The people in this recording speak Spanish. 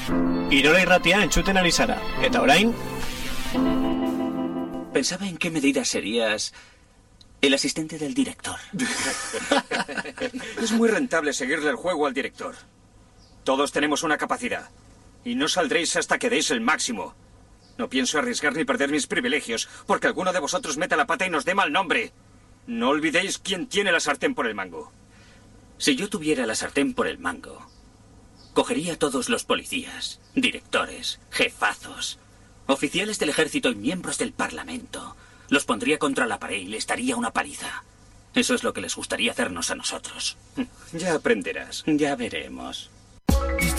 Irola irratia entzuten ari zara. Eta orain... Pensaba en qué medida serías el asistente del director. Es muy rentable seguirle el juego al director. Todos tenemos una capacidad. Y no saldréis hasta que deis el máximo. No pienso arriesgar ni perder mis privilegios, porque alguno de vosotros meta la pata y nos dé mal nombre. No olvidéis quién tiene la sartén por el mango. Si yo tuviera la sartén por el mango, cogería a todos los policías, directores, jefazos, oficiales del ejército y miembros del parlamento. Los pondría contra la pared y les daría una paliza. Eso es lo que les gustaría hacernos a nosotros. Ya aprenderás. Ya veremos.